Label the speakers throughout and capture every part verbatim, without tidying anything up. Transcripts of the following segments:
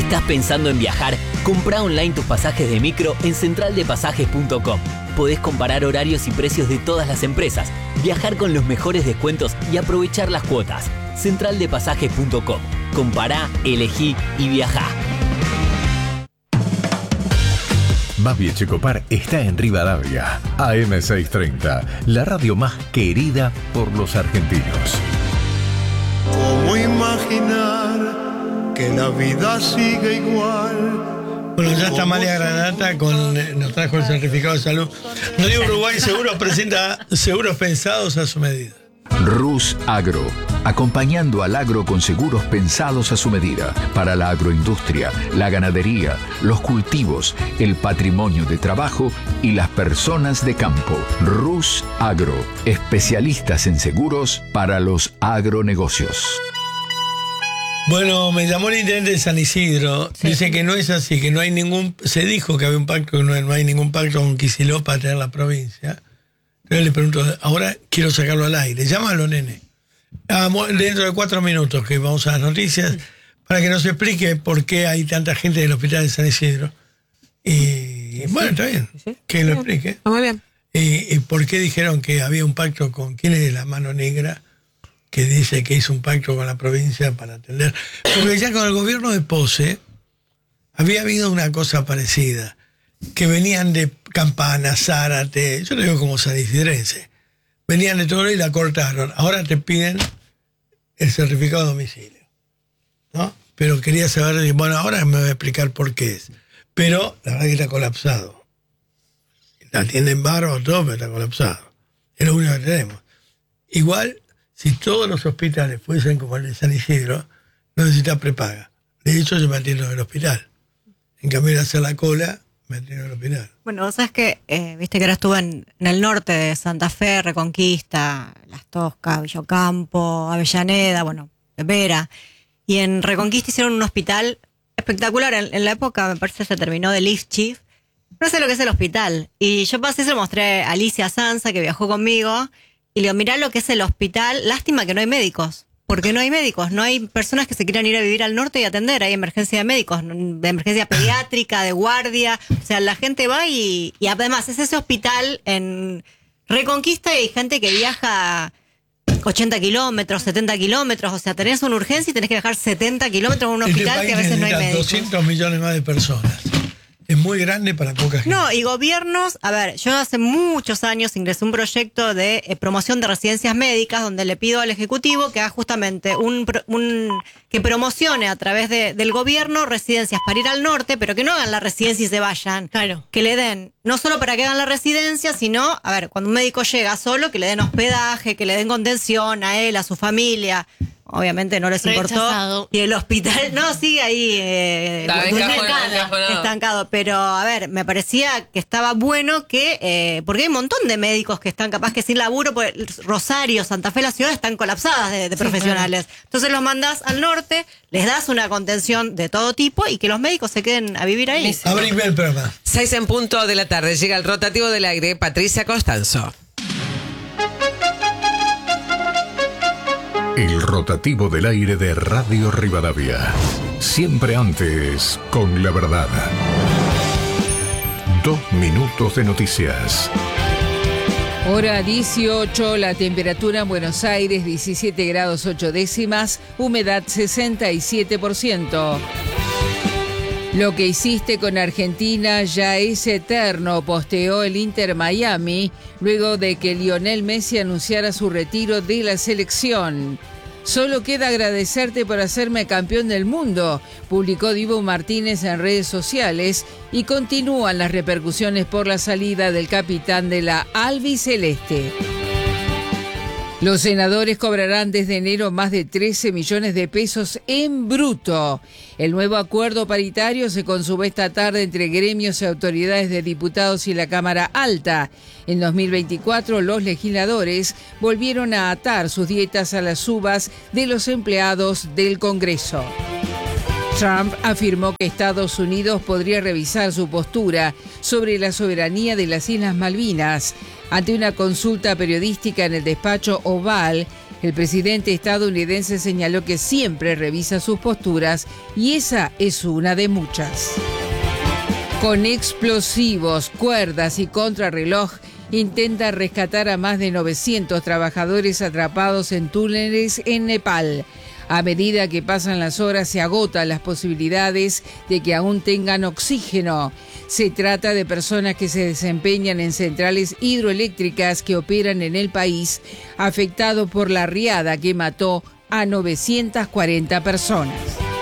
Speaker 1: ¿Estás pensando en viajar? Comprá online tus pasajes de micro en central de pasajes punto com. Podés comparar horarios y precios de todas las empresas, viajar con los mejores descuentos y aprovechar las cuotas. central de pasajes punto com. Compará, elegí y viajá.
Speaker 2: Babi Echecopar está en Rivadavia, A M seiscientos treinta, la radio más querida por los argentinos.
Speaker 3: ¿Cómo imaginar que la vida sigue igual?
Speaker 4: Bueno, ya está María Granata, con, eh, nos trajo el certificado de salud. Radio Uruguay Seguros presenta seguros pensados a su medida.
Speaker 5: Rus Agro, acompañando al agro con seguros pensados a su medida, para la agroindustria, la ganadería, los cultivos, el patrimonio de trabajo y las personas de campo. Rus Agro, especialistas en seguros para los agronegocios.
Speaker 4: Bueno, me llamó el intendente de San Isidro, sí. Dice que no es así, que no hay ningún, se dijo que había un pacto, que no, no hay ningún pacto con Kicillof para tener la provincia. Yo le pregunto, ahora quiero sacarlo al aire. Llámalo, nene. Ah, dentro de cuatro minutos que vamos a las noticias, para que nos explique por qué hay tanta gente en el hospital de San Isidro. Y sí, bueno, está bien, sí, que lo explique.
Speaker 6: Muy bien.
Speaker 4: Y, y por qué dijeron que había un pacto con, ¿quién es la mano negra? Que dice que hizo un pacto con la provincia para atender. Porque ya con el gobierno de Pose había habido una cosa parecida. Que venían de Campana, Zárate, yo lo digo como sanisidrense, venían de todo y la cortaron. Ahora te piden el certificado de domicilio, ¿no? Pero quería saber, bueno, ahora me voy a explicar por qué es. Pero la verdad que está colapsado. La atienden bárbaro, todo, pero está colapsado. Es lo único que tenemos. Igual, si todos los hospitales fuesen como el de San Isidro, no necesita prepaga. De hecho, yo me atiendo en el hospital. En cambio de hacer la cola, me atiendo en el hospital.
Speaker 6: Bueno, vos sabés que, eh, viste que ahora estuve en, en el norte de Santa Fe, Reconquista, Las Toscas, Villocampo, Avellaneda, bueno, Vera. Y en Reconquista hicieron un hospital espectacular. En, en la época, me parece, se terminó de Lift Chief. No sé lo que es el hospital. Y yo pasé y se lo mostré a Alicia Sanza, que viajó conmigo. Y le digo, mirá lo que es el hospital. Lástima que no hay médicos. Porque no hay médicos, no hay personas que se quieran ir a vivir al norte y atender. Hay emergencia de médicos, de emergencia pediátrica, de guardia. O sea, la gente va y, y además es ese hospital en Reconquista y hay gente que viaja ochenta kilómetros, setenta kilómetros. O sea, tenés una urgencia y tenés que viajar setenta kilómetros a un hospital este que a veces no hay médicos.
Speaker 4: doscientos millones más de personas. Es muy grande para poca gente.
Speaker 6: No, y gobiernos, a ver, yo hace muchos años ingresé a un proyecto de eh, promoción de residencias médicas donde le pido al Ejecutivo que haga justamente un, un que promocione a través de, del gobierno residencias para ir al norte, pero que no hagan la residencia y se vayan.
Speaker 7: Claro.
Speaker 6: Que le den, no solo para que hagan la residencia, sino, a ver, cuando un médico llega solo, que le den hospedaje, que le den contención a él, a su familia. Obviamente no les
Speaker 7: Rechazado.
Speaker 6: importó. Y el hospital, no, sigue ahí eh,
Speaker 7: estancado.
Speaker 6: estancado. Pero, a ver, me parecía que estaba bueno que, eh, porque hay un montón de médicos que están capaz que sin laburo, pues Rosario, Santa Fe, la ciudad están colapsadas de, de sí, profesionales. Claro. Entonces los mandás al norte, les das una contención de todo tipo y que los médicos se queden a vivir ahí.
Speaker 4: Abrime el programa.
Speaker 8: Seis en punto de la tarde, llega el rotativo del aire, Patricia Costanzo.
Speaker 2: El rotativo del aire de Radio Rivadavia. Siempre antes, con la verdad. Dos minutos de noticias.
Speaker 9: Hora dieciocho, la temperatura en Buenos Aires diecisiete grados ocho décimas, humedad sesenta y siete por ciento. Lo que hiciste con Argentina ya es eterno, posteó el Inter Miami, luego de que Lionel Messi anunciara su retiro de la selección. Solo queda agradecerte por hacerme campeón del mundo, publicó Dibu Martínez en redes sociales y continúan las repercusiones por la salida del capitán de la albiceleste. Los senadores cobrarán desde enero más de trece millones de pesos en bruto. El nuevo acuerdo paritario se consumó esta tarde entre gremios y autoridades de diputados y la Cámara Alta. En dos mil veinticuatro, los legisladores volvieron a atar sus dietas a las subas de los empleados del Congreso. Trump afirmó que Estados Unidos podría revisar su postura sobre la soberanía de las Islas Malvinas. Ante una consulta periodística en el despacho Oval, El presidente estadounidense señaló que siempre revisa sus posturas y esa es una de muchas. Con explosivos, cuerdas y contrarreloj, intenta rescatar a más de novecientos trabajadores atrapados en túneles en Nepal. A medida que pasan las horas, se agotan las posibilidades de que aún tengan oxígeno. Se trata de personas que se desempeñan en centrales hidroeléctricas que operan en el país, afectado por la riada que mató a novecientas cuarenta personas.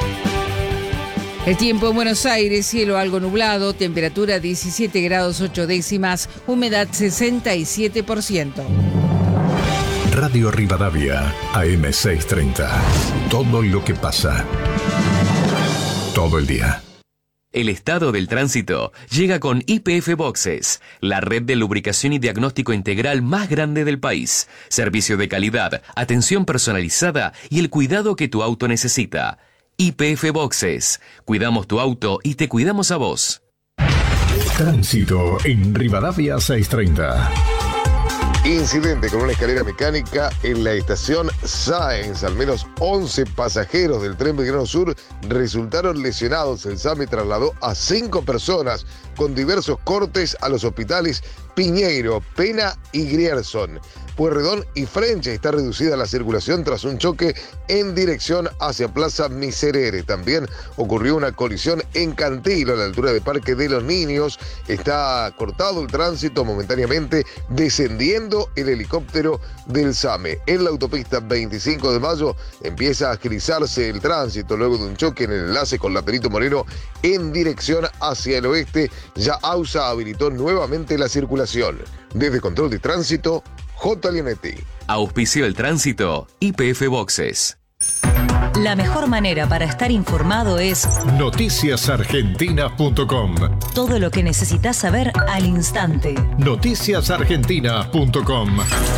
Speaker 9: El tiempo en Buenos Aires, cielo algo nublado, temperatura diecisiete grados ocho décimas, humedad sesenta y siete por ciento.
Speaker 2: Radio Rivadavia, A M seiscientos treinta. Todo lo que pasa. Todo el día.
Speaker 7: El estado del tránsito llega con Y P F Boxes, la red de lubricación y diagnóstico integral más grande del país. Servicio de calidad, atención personalizada y el cuidado que tu auto necesita. Y P F Boxes. Cuidamos tu auto y te cuidamos a vos.
Speaker 2: Tránsito en Rivadavia seiscientos treinta.
Speaker 10: Incidente con una escalera mecánica en la estación Sáenz. Al menos once pasajeros del tren Belgrano Sur resultaron lesionados. El SAME trasladó a cinco personas con diversos cortes a los hospitales Piñeiro, Pena y Grierson. Pueyrredón y French está reducida la circulación tras un choque en dirección hacia Plaza Miserere. También ocurrió una colisión en Cantilo, a la altura de Parque de los Niños. Está cortado el tránsito momentáneamente, descendiendo el helicóptero del SAME. En la autopista veinticinco de mayo empieza a agilizarse el tránsito luego de un choque en el enlace con la Perito Moreno en dirección hacia el oeste. Ya AUSA habilitó nuevamente la circulación. Desde Control de Tránsito, J. Leonetti.
Speaker 7: Auspició el tránsito, Y P F Boxes.
Speaker 11: La mejor manera para estar informado es
Speaker 2: noticias argentinas punto com.
Speaker 11: Todo lo que necesitas saber al instante.
Speaker 2: noticias argentinas punto com.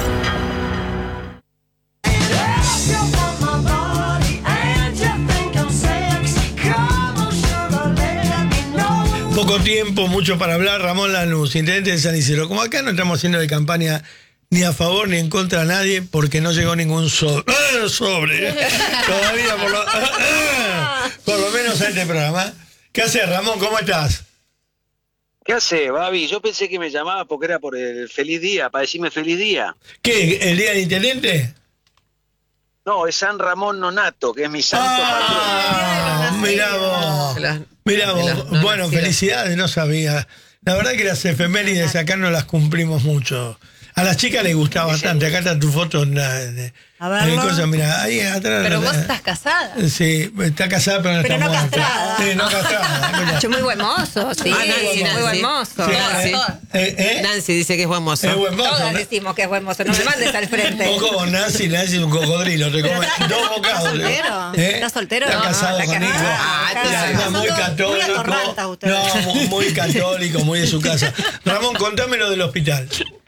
Speaker 4: Poco tiempo, mucho para hablar. Ramón Lanús, intendente de San Isidro. Como acá no estamos haciendo de campaña ni a favor ni en contra de nadie, porque no llegó ningún sobre. ¡Ah, sobre! ¿eh? Todavía, por lo, por lo menos a este programa. ¿Qué haces, Ramón? ¿Cómo estás?
Speaker 12: ¿Qué haces, Babi? Yo pensé que me llamabas porque era por el feliz día, para decirme feliz día.
Speaker 4: ¿Qué? ¿El día del intendente?
Speaker 12: No, es San Ramón Nonato, que es mi santo
Speaker 4: ah, patrón. Mirá vos. Mirá vos. Bueno, felicidades, no sabía. La verdad que las efemérides acá no las cumplimos mucho. A las chicas les gustaba bastante. Acá está tu foto. De,
Speaker 6: a ver,
Speaker 4: cosas, mira, ahí atrás.
Speaker 13: Pero
Speaker 4: la,
Speaker 13: vos estás casada.
Speaker 4: Sí, está casada, pero no
Speaker 13: pero
Speaker 4: está
Speaker 13: no
Speaker 4: muerta.
Speaker 13: Castrada.
Speaker 4: Sí, no castrada.
Speaker 13: Yo muy buen mozo, sí.
Speaker 8: Ah, Nancy,
Speaker 13: muy buen
Speaker 8: Nancy.
Speaker 13: mozo.
Speaker 8: Sí,
Speaker 13: Nancy.
Speaker 4: Eh, eh.
Speaker 8: Nancy dice que es buen mozo.
Speaker 4: Es buen mozo.
Speaker 13: Todas
Speaker 4: ¿no?
Speaker 13: decimos que es buen mozo. No me mandes al frente.
Speaker 4: Un poco Nancy, Nancy es un cocodrilo. Te come dos bocados.
Speaker 6: ¿Estás soltero?
Speaker 4: ¿Eh?
Speaker 6: ¿Estás soltero?
Speaker 4: Está
Speaker 6: No,
Speaker 4: casado
Speaker 6: no,
Speaker 4: con
Speaker 6: la
Speaker 4: hijos.
Speaker 8: Ah,
Speaker 4: Ya, está muy católico.
Speaker 6: Muy atorranta usted.
Speaker 4: No, muy, muy católico, muy de su casa. Ramón, contame lo del hospital.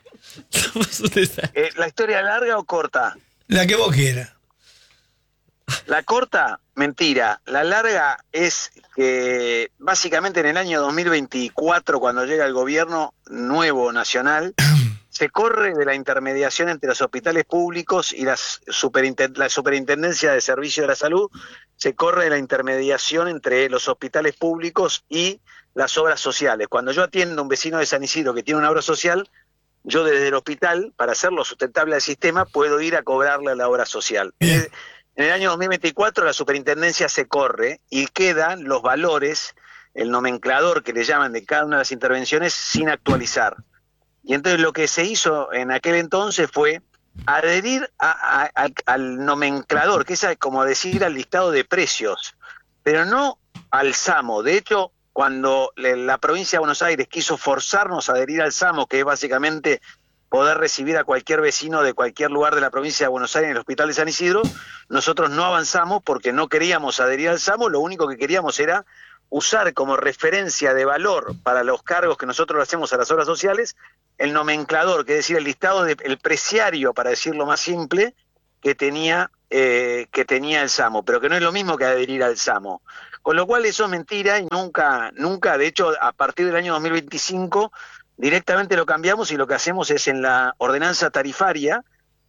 Speaker 12: Eh, ¿La historia larga o corta?
Speaker 4: La que vos quieras.
Speaker 12: La corta, mentira. La larga es que básicamente en el año dos mil veinticuatro, cuando llega el gobierno nuevo nacional, se corre de la intermediación entre los hospitales públicos y las superinten- la Superintendencia de Servicios de la Salud, se corre de la intermediación entre los hospitales públicos y las obras sociales. Cuando yo atiendo a un vecino de San Isidro que tiene una obra social, yo desde el hospital, para hacerlo sustentable al sistema, puedo ir a cobrarle a la obra social. En el año dos mil veinticuatro la superintendencia se corre y quedan los valores, el nomenclador que le llaman de cada una de las intervenciones, sin actualizar. Y entonces lo que se hizo en aquel entonces fue adherir a, a, a, al nomenclador, que es como decir al listado de precios, pero no al SAMO. De hecho, cuando la provincia de Buenos Aires quiso forzarnos a adherir al SAMO, que es básicamente poder recibir a cualquier vecino de cualquier lugar de la provincia de Buenos Aires en el Hospital de San Isidro, nosotros no avanzamos porque no queríamos adherir al SAMO, lo único que queríamos era usar como referencia de valor para los cargos que nosotros le hacemos a las obras sociales, el nomenclador, que es decir, el listado, de, el preciario, para decirlo más simple, que tenía, eh, que tenía el SAMO, pero que no es lo mismo que adherir al SAMO. Con lo cual eso es mentira y nunca, nunca, de hecho, a partir del año dos mil veinticinco, directamente lo cambiamos y lo que hacemos es en la ordenanza tarifaria,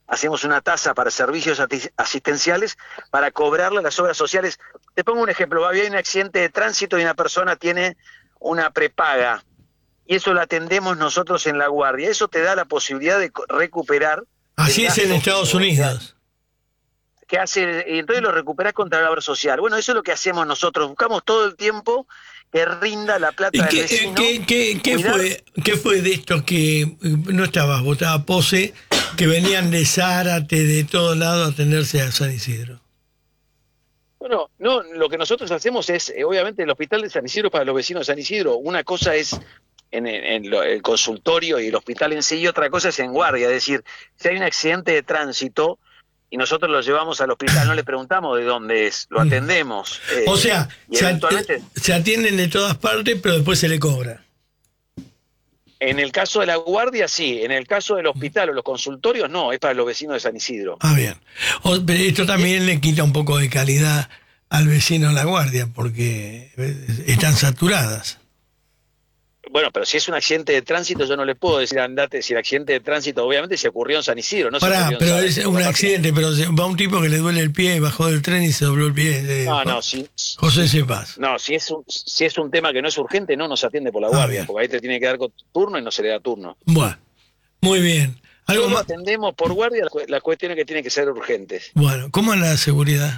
Speaker 12: hacemos una tasa para servicios asistenciales para cobrarle a las obras sociales. Te pongo un ejemplo, había un accidente de tránsito y una persona tiene una prepaga, y eso lo atendemos nosotros en La Guardia. Eso te da la posibilidad de recuperar.
Speaker 4: Así es en Estados Unidos.
Speaker 12: Que hace, y entonces lo recuperás contra la obra social. Bueno, eso es lo que hacemos nosotros. Buscamos todo el tiempo que rinda la plata
Speaker 4: ¿Y
Speaker 12: del
Speaker 4: qué,
Speaker 12: vecino.
Speaker 4: qué, qué, qué fue, qué fue de esto que no estabas, vos estabas Pose, que venían de Zárate, de todos lados a atenderse a San Isidro?
Speaker 12: Bueno, no, lo que nosotros hacemos es, eh, obviamente, el hospital de San Isidro para los vecinos de San Isidro. Una cosa es en, en, en lo, el consultorio y el hospital en sí, y otra cosa es en guardia. Es decir, si hay un accidente de tránsito y nosotros lo llevamos al hospital, no le preguntamos de dónde es, lo atendemos. Eh,
Speaker 4: O sea,
Speaker 12: y
Speaker 4: se,
Speaker 12: eventualmente,
Speaker 4: at- se atienden de todas partes, pero después se le cobra.
Speaker 12: en el caso de la guardia, sí. En el caso del hospital o los consultorios, no. Es para los vecinos de San Isidro.
Speaker 4: Ah, bien. O- pero esto también le quita un poco de calidad al vecino en La Guardia, porque están saturadas.
Speaker 12: Bueno, pero si es un accidente de tránsito, yo no le puedo decir andate. Si el accidente de tránsito, obviamente, se ocurrió en San Isidro, no se
Speaker 4: Pará,
Speaker 12: ocurrió en
Speaker 4: pero
Speaker 12: Zárate.
Speaker 4: es un accidente, pero se- va un tipo que le duele el pie, bajó del tren y se dobló el pie. eh,
Speaker 12: No, no, si,
Speaker 4: José Cepaz.
Speaker 12: no si, es un, si es un tema que no es urgente, no nos atiende por la
Speaker 4: Ah,
Speaker 12: guardia,
Speaker 4: bien.
Speaker 12: porque ahí te tiene que dar con turno y no se le da turno.
Speaker 4: Bueno, muy bien. Algo
Speaker 12: Solo
Speaker 4: más.
Speaker 12: atendemos por guardia las, cu- las cuestiones que tienen que ser urgentes.
Speaker 4: Bueno, ¿cómo anda la seguridad?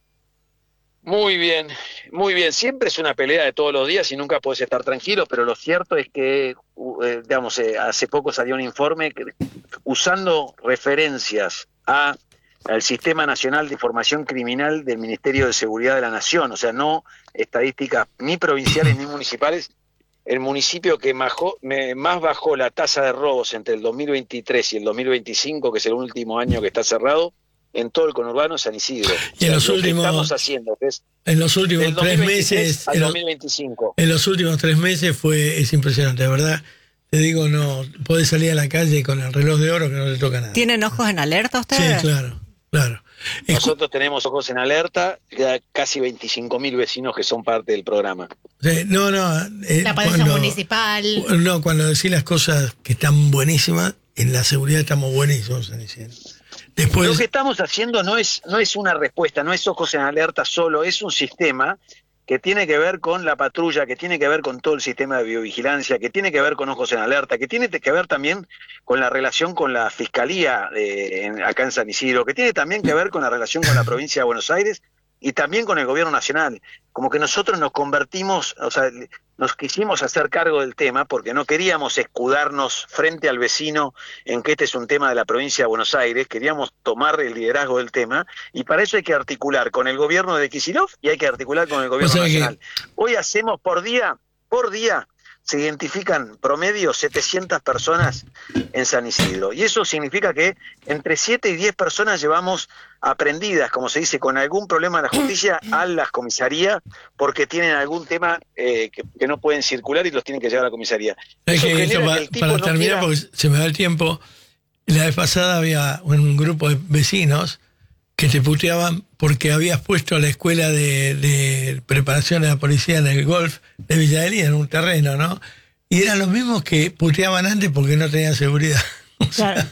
Speaker 12: Muy bien, muy bien. Siempre es una pelea de todos los días y nunca puedes estar tranquilo, pero lo cierto es que, uh, eh, digamos, eh, hace poco salió un informe que, usando referencias a al Sistema Nacional de Información Criminal del Ministerio de Seguridad de la Nación, o sea, no estadísticas ni provinciales ni municipales. El municipio que majó- me- más bajó la tasa de robos entre el dos mil veintitrés y el dos mil veinticinco, que es el último año que está cerrado, en todo el conurbano es San Isidro.
Speaker 4: Y en
Speaker 12: O
Speaker 4: los
Speaker 12: sea, lo que
Speaker 4: últimos-
Speaker 12: estamos haciendo que es
Speaker 4: En los últimos
Speaker 12: del
Speaker 4: tres
Speaker 12: dos mil veintitrés
Speaker 4: meses.
Speaker 12: al
Speaker 4: En, lo-
Speaker 12: dos mil veinticinco.
Speaker 4: en los últimos tres meses fue es impresionante, de verdad. Te digo, no, podés salir a la calle con el reloj de oro que no le toca nada.
Speaker 6: ¿Tienen ojos en alerta
Speaker 4: Sí,
Speaker 6: ustedes?
Speaker 4: claro, claro. Escu-
Speaker 12: Nosotros tenemos ojos en alerta, ya casi veinticinco mil vecinos que son parte del programa.
Speaker 4: sí, no, no. eh,
Speaker 13: La policía
Speaker 4: cuando-
Speaker 13: municipal.
Speaker 4: No, cuando decís las cosas que están buenísimas, en la seguridad estamos buenísimos, San Isidro. Después,
Speaker 12: Lo que estamos haciendo no es, no es una respuesta, no es ojos en alerta solo, es un sistema que tiene que ver con la patrulla, que tiene que ver con todo el sistema de biovigilancia, que tiene que ver con ojos en alerta, que tiene que ver también con la relación con la Fiscalía eh, en- acá en San Isidro, que tiene también que ver con la relación con la provincia de Buenos Aires y también con el gobierno nacional. Como que nosotros nos convertimos, o sea, nos quisimos hacer cargo del tema porque no queríamos escudarnos frente al vecino en que este es un tema de la provincia de Buenos Aires, queríamos tomar el liderazgo del tema y para eso hay que articular con el gobierno de Kicillof y hay que articular con el gobierno
Speaker 4: sea que-
Speaker 12: nacional. Hoy hacemos por día, por día, se identifican promedio setecientas personas en San Isidro. Y eso significa que entre siete y diez personas llevamos aprendidas, como se dice, con algún problema de la justicia a las comisarías porque tienen algún tema eh, que, que no pueden circular y los tienen que llevar a la comisaría.
Speaker 4: es
Speaker 12: Eso
Speaker 4: que
Speaker 12: genera
Speaker 4: esto
Speaker 12: que
Speaker 4: pa-
Speaker 12: el tipo
Speaker 4: para
Speaker 12: no
Speaker 4: terminar,
Speaker 12: quiera-
Speaker 4: porque se me da el tiempo, la vez pasada había un grupo de vecinos que te puteaban porque habías puesto la escuela de, de preparación de la policía en el golf de Villa Elía, en un terreno, ¿no? Y eran los mismos que puteaban antes porque no tenían seguridad. O sea,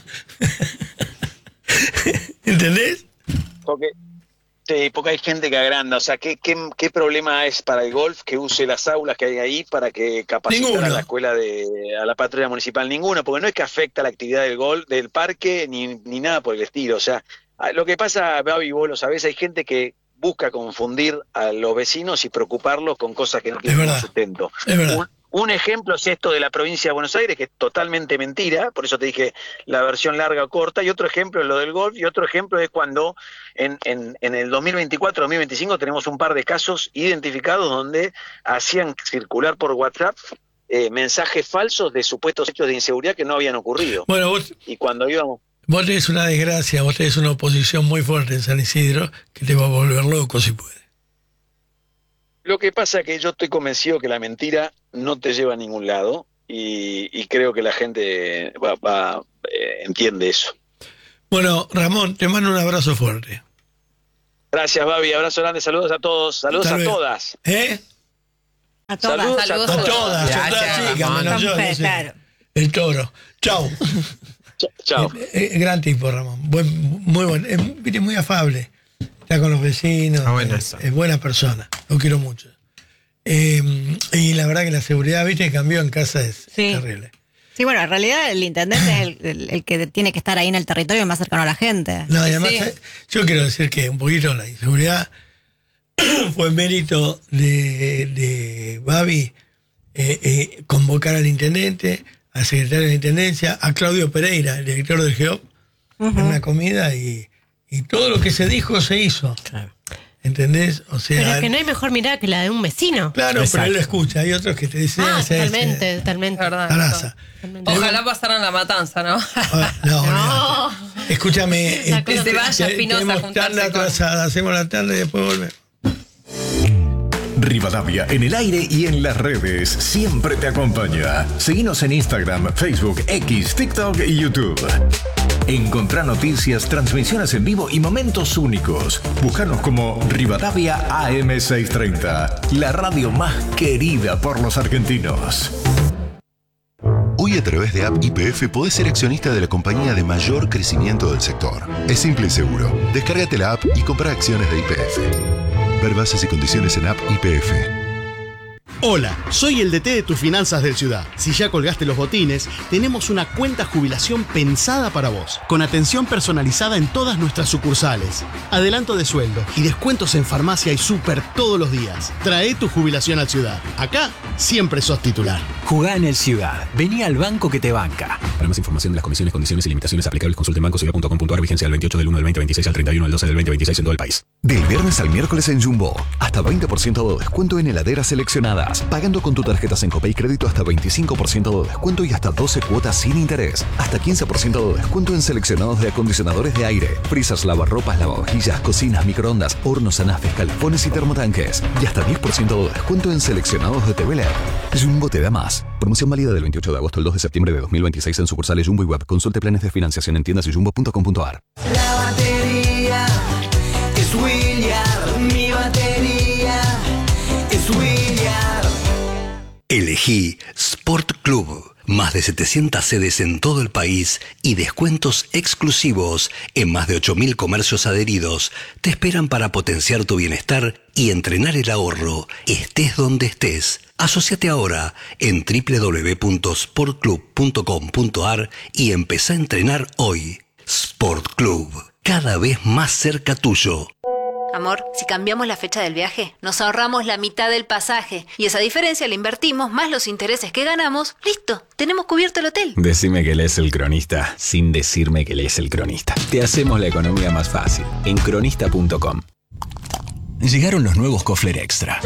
Speaker 4: ¿entendés?
Speaker 12: Porque, sí, porque hay gente que agranda. O sea, ¿qué, qué, qué problema es para el golf que use las aulas que hay ahí para que capaciten
Speaker 4: Ninguno.
Speaker 12: a la escuela de a la patrulla municipal? Ninguno, porque no es que afecta la actividad del golf, del parque, ni, ni nada por el estilo. O sea, a- lo que pasa, Babi, vos lo sabés, hay gente que busca confundir a los vecinos y preocuparlos con cosas que no tienen
Speaker 4: verdad.
Speaker 12: sustento.
Speaker 4: Es verdad.
Speaker 12: Un, un ejemplo es esto de la provincia de Buenos Aires, que es totalmente mentira, por eso te dije la versión larga o corta, y otro ejemplo es lo del golf, y otro ejemplo es cuando en, en, en el dos mil veinticuatro dos mil veinticinco tenemos un par de casos identificados donde hacían circular por WhatsApp eh, mensajes falsos de supuestos hechos de inseguridad que no habían ocurrido.
Speaker 4: Bueno, vos,
Speaker 12: Y cuando íbamos...
Speaker 4: vos tenés una desgracia, vos tenés una oposición muy fuerte en San Isidro que te va a volver loco si puede.
Speaker 12: Lo que pasa es que yo estoy convencido que la mentira no te lleva a ningún lado y, y creo que la gente va, va, eh, entiende eso.
Speaker 4: Bueno, Ramón, te mando un abrazo fuerte.
Speaker 12: Gracias, Babi. Abrazo grande. Saludos a todos. Saludos
Speaker 4: Hasta
Speaker 12: a
Speaker 4: luego.
Speaker 12: todas.
Speaker 4: ¿Eh?
Speaker 6: A todas.
Speaker 12: Saludos,
Speaker 13: Saludos
Speaker 12: a
Speaker 4: A
Speaker 12: todas.
Speaker 4: todas, a
Speaker 8: Gracias,
Speaker 4: todas chicas,
Speaker 8: Ramón.
Speaker 4: menos yo, no sé.
Speaker 13: Claro.
Speaker 4: El toro. Chau.
Speaker 14: Chao.
Speaker 4: Eh, eh, gran tipo, Ramón. Buen, muy bueno. Es, viste, muy afable. Está con los vecinos.
Speaker 15: Ah, bueno,
Speaker 4: es, es buena persona. Lo quiero mucho. Eh, y la verdad que la seguridad, viste, que cambió en casa es
Speaker 6: Sí.
Speaker 4: terrible.
Speaker 6: Sí, bueno, en realidad el intendente es el, el- el que tiene que estar ahí en el territorio más cercano a la gente.
Speaker 4: No, y además,
Speaker 6: Sí.
Speaker 4: eh, yo quiero decir que un poquito la inseguridad fue mérito de, de Babi eh, eh, convocar al intendente, al secretario de la intendencia, a Claudio Pereira, el director del GEOP, en una comida y, y todo lo que se dijo se hizo. ¿Entendés? O sea,
Speaker 16: Pero que no hay mejor mirada que la de un vecino.
Speaker 4: claro, pero él lo escucha. Hay otros que te dicen,
Speaker 16: Ah,
Speaker 4: "Ese es,
Speaker 16: totalmente,
Speaker 4: eh,
Speaker 16: totalmente.
Speaker 4: Taraza".
Speaker 8: Ojalá pasaran la matanza, ¿no?
Speaker 4: No, no. Escúchame,
Speaker 8: La
Speaker 4: eh,
Speaker 8: cosa- Que se vaya
Speaker 4: te-
Speaker 8: Espinosa a
Speaker 4: tenemos
Speaker 8: juntarse
Speaker 4: tanda
Speaker 8: con-
Speaker 4: atrasada, hacemos la tanda y después volvemos.
Speaker 2: Rivadavia en el aire y en las redes siempre te acompaña. Seguinos en Instagram, Facebook, X, TikTok y YouTube. Encontrá noticias, transmisiones en vivo y momentos únicos. Búscanos como Rivadavia A M seiscientos treinta, la radio más querida por los argentinos.
Speaker 17: Hoy a través de App Y P F podés ser accionista de la compañía de mayor crecimiento del sector. Es simple y seguro. Descárgate la app y compra acciones de Y P F. Ver bases y condiciones en App Y P F.
Speaker 18: Hola, soy el D T de tus finanzas del Ciudad. Si ya colgaste los botines, tenemos una cuenta jubilación pensada para vos, con atención personalizada en todas nuestras sucursales, adelanto de sueldo y descuentos en farmacia y súper todos los días. Trae tu jubilación al Ciudad. Acá siempre sos titular.
Speaker 19: Jugá en el Ciudad. Vení al banco que te banca. Para más información de las comisiones, condiciones y limitaciones aplicables, consulte en banco ciudad punto com punto a r. Vigencia del veintiocho del uno del veinte veintiséis al treinta y uno del doce del veinte veintiséis en todo el país.
Speaker 20: Del viernes al miércoles en Jumbo, hasta veinte por ciento de descuento en heladeras seleccionadas. Pagando con tu tarjeta Sencopay Crédito hasta veinticinco por ciento de descuento y hasta doce cuotas sin interés. Hasta quince por ciento de descuento en seleccionados de acondicionadores de aire, frisas, lavarropas, lavavajillas, cocinas, microondas, hornos, anafes, calefones y termotanques. Y hasta diez por ciento de descuento en seleccionados de T V L E D. Jumbo te da más. Promoción válida del veintiocho de agosto al dos de septiembre de dos mil veintiséis en sucursales Jumbo y Web. Consulte planes de financiación en tiendas y jumbo punto com punto a r.
Speaker 21: La batería es William, mi batería es William.
Speaker 22: Elegí Sport Club. Más de setecientas sedes en todo el país y descuentos exclusivos en más de ocho mil comercios adheridos te esperan para potenciar tu bienestar y entrenar el ahorro, estés donde estés. Asociate ahora en doble u doble u doble u punto sport club punto com punto a r y empezá a entrenar hoy. Sport Club, cada vez más cerca tuyo.
Speaker 23: Amor, si cambiamos la fecha del viaje, nos ahorramos la mitad del pasaje y esa diferencia la invertimos más los intereses que ganamos. Listo, tenemos cubierto el hotel.
Speaker 19: Decime que lees El Cronista sin decirme que lees El Cronista. Te hacemos la economía más fácil en cronista punto com. Llegaron los nuevos Kofler Extra.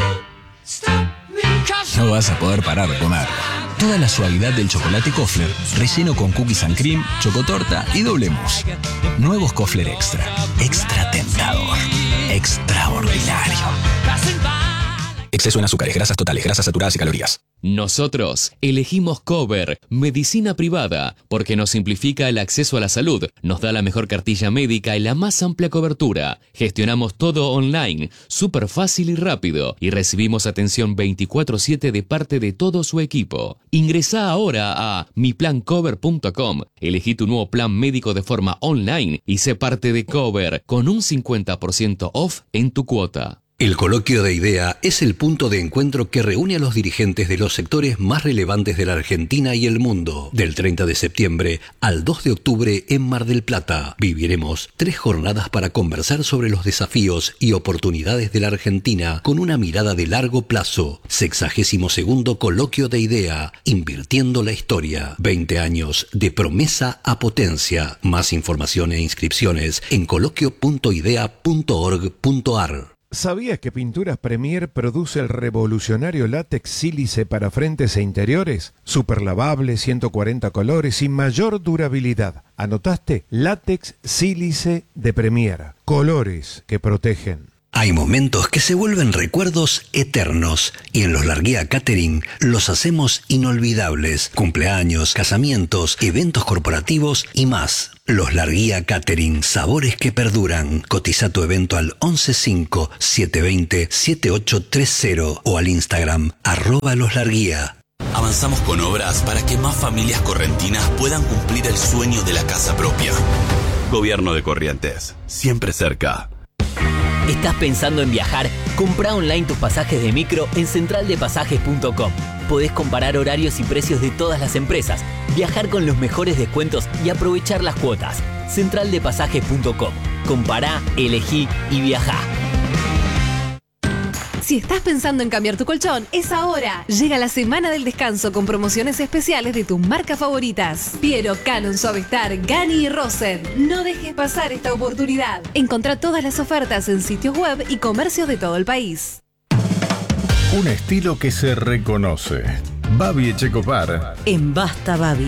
Speaker 19: No vas a poder parar de comer. Toda la suavidad del chocolate Kofler, relleno con cookies and cream, chocotorta y doble mousse. Nuevos Kofler Extra. Extra tentador. Extraordinario. Exceso en azúcares, grasas totales, grasas saturadas y calorías.
Speaker 7: Nosotros elegimos Cover, medicina privada, porque nos simplifica el acceso a la salud, nos da la mejor cartilla médica y la más amplia cobertura. Gestionamos todo online, súper fácil y rápido, y recibimos atención veinticuatro siete de parte de todo su equipo. Ingresá ahora a mi plan cover punto com, elegí tu nuevo plan médico de forma online y sé parte de Cover con un cincuenta por ciento off en tu cuota.
Speaker 22: El Coloquio de IDEA es el punto de encuentro que reúne a los dirigentes de los sectores más relevantes de la Argentina y el mundo. Del treinta de septiembre al dos de octubre en Mar del Plata, viviremos tres jornadas para conversar sobre los desafíos y oportunidades de la Argentina con una mirada de largo plazo. Sexagésimo segundo Coloquio de IDEA, invirtiendo la historia. veinte años de promesa a potencia. Más información e inscripciones en coloquio punto idea punto org punto a r.
Speaker 24: ¿Sabías que Pinturas Premier produce el revolucionario látex sílice para frentes e interiores? Super lavable, ciento cuarenta colores y mayor durabilidad. ¿Anotaste? Látex sílice de Premier. Colores que protegen.
Speaker 22: Hay momentos que se vuelven recuerdos eternos y en los Larguía Catering los hacemos inolvidables. Cumpleaños, casamientos, eventos corporativos y más. Los Larguía Catering, sabores que perduran. Cotiza tu evento al once cinco siete veinte siete ocho tres cero o al Instagram arroba los Larguía.
Speaker 1: avanzamos con obras para que más familias correntinas puedan cumplir el sueño de la casa propia. Gobierno de Corrientes, siempre cerca.
Speaker 3: ¿Estás pensando en viajar? Comprá online tus pasajes de micro en central de pasajes punto com. Podés comparar horarios y precios de todas las empresas, viajar con los mejores descuentos y aprovechar las cuotas. central de pasajes punto com. Compará, elegí y viajá.
Speaker 14: Si estás pensando en cambiar tu colchón, es ahora. Llega la semana del descanso con promociones especiales de tus marcas favoritas. Piero, Canon, Suavestar, Gani y Rosen. No dejes pasar esta oportunidad. Encontrá todas las ofertas en sitios web y comercios de todo el país.
Speaker 2: Un estilo que se reconoce. Babi Echecopar.
Speaker 11: En Basta Babi.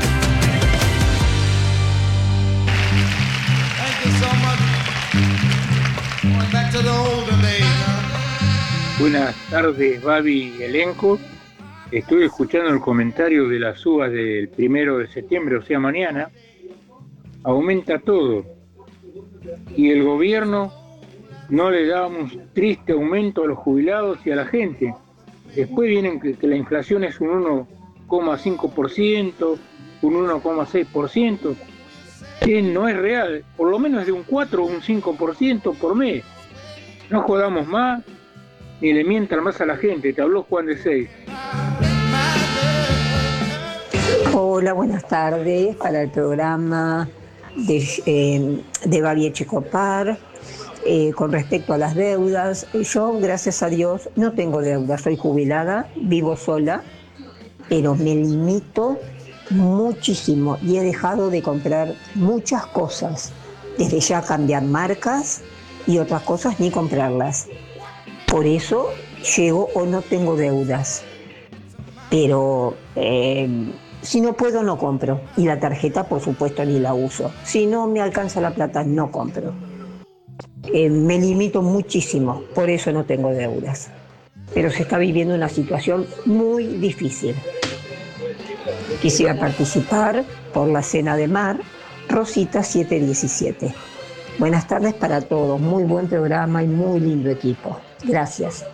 Speaker 15: Buenas tardes, Babi y elenco. Estuve escuchando el comentario de las uvas del primero de septiembre, o sea, mañana. Aumenta todo. Y el gobierno no le da un triste aumento a los jubilados y a la gente. Después vienen que, que la inflación es un uno coma cinco por ciento, un uno coma seis por ciento, que no es real, por lo menos de un cuatro o un cinco por ciento por mes. No jodamos más, ni le mientan más a la gente. Te habló Juan de Seis.
Speaker 25: Hola, buenas tardes para el programa de, eh, de Babi Echecopar. Eh, con respecto a las deudas, yo, gracias a Dios, no tengo deudas, soy jubilada, vivo sola, pero me limito muchísimo y he dejado de comprar muchas cosas, desde ya cambiar marcas y otras cosas ni comprarlas. Por eso llego o no tengo deudas, pero eh, si no puedo no compro, y la tarjeta por supuesto ni la uso. Si no me alcanza la plata no compro. Eh, me limito muchísimo, por eso no tengo deudas. Pero se está viviendo una situación muy difícil. Quisiera participar por la cena de mar, Rosita siete diecisiete. Buenas tardes para todos, muy buen programa y muy lindo equipo. Gracias.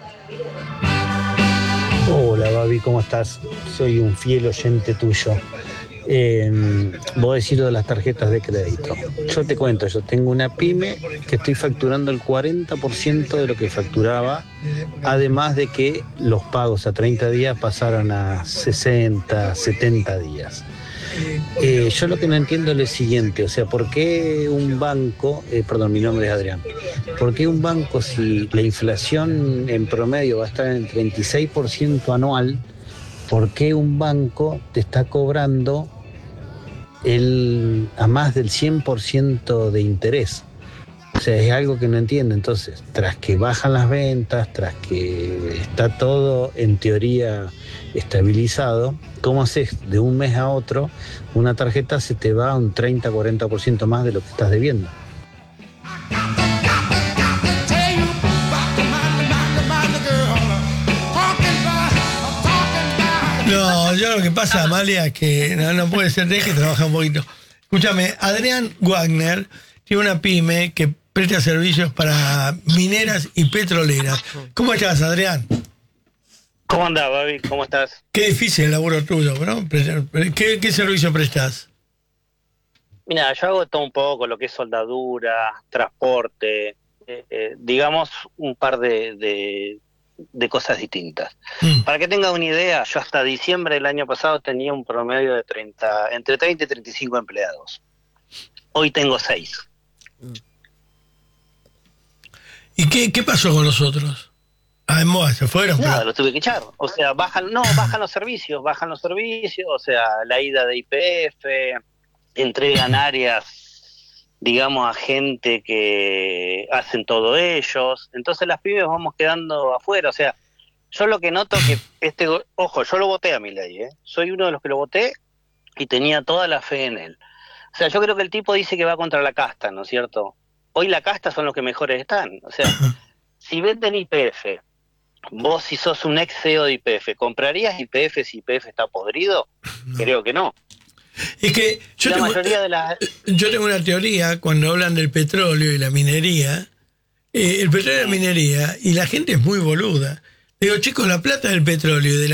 Speaker 26: Hola Babi, ¿cómo estás? Soy un fiel oyente tuyo. Eh, vos decís lo de las tarjetas de crédito. Yo te cuento, yo tengo una pyme que estoy facturando el cuarenta por ciento de lo que facturaba, además de que los pagos a treinta días pasaron a sesenta, setenta días. Eh, yo lo que no entiendo es lo siguiente, o sea, ¿por qué un banco, eh, perdón, mi nombre es Adrián, ¿por qué un banco, si la inflación en promedio va a estar en el treinta y seis por ciento anual, por qué un banco te está cobrando el, a más del cien por ciento de interés? O sea, es algo que no entiendo. Entonces, tras que bajan las ventas, tras que está todo en teoría estabilizado, ¿cómo haces de un mes a otro una tarjeta se te va a un treinta a cuarenta por ciento más de lo que estás debiendo?
Speaker 4: No, yo lo que pasa, Amalia, es que no, no puede ser, deje trabajar un poquito. Escúchame, Adrián Wagner tiene una pyme que presta servicios para mineras y petroleras. ¿Cómo estás, Adrián?
Speaker 27: ¿Cómo andás, Babi? ¿Cómo estás?
Speaker 4: Qué difícil el laburo tuyo, ¿no? ¿Qué, qué servicio prestas?
Speaker 27: Mira, yo hago todo un poco, lo que es soldadura, transporte, eh, eh, digamos un par de, de, de cosas distintas. Mm. Para que tengas una idea, yo hasta diciembre del año pasado tenía un promedio de treinta, entre treinta y treinta y cinco empleados. Hoy tengo seis.
Speaker 4: ¿Y qué, qué pasó con los otros? Ah, en se fueron.
Speaker 27: Nada,
Speaker 4: pero...
Speaker 27: los tuve que echar. O sea, bajan, no, bajan los servicios, bajan los servicios, o sea, la ida de I P F, entregan áreas, digamos, a gente que hacen todo ellos. Entonces las pymes vamos quedando afuera. O sea, yo lo que noto que este, ojo, yo lo voté a Milei, ¿eh? Soy uno de los que lo voté y tenía toda la fe en él. O sea, yo creo que el tipo dice que va contra la casta, ¿no es cierto? Hoy la casta son los que mejores están. O sea, si venden I P F, vos si sos un ex C E O de I P F, ¿comprarías I P F si I P F está podrido? No. Creo que no.
Speaker 4: Es que yo
Speaker 27: la
Speaker 4: tengo,
Speaker 27: mayoría de la...
Speaker 4: yo tengo una teoría cuando hablan del petróleo y la minería, eh, el petróleo y la minería, y la gente es muy boluda. Digo, chicos, la plata del petróleo y de la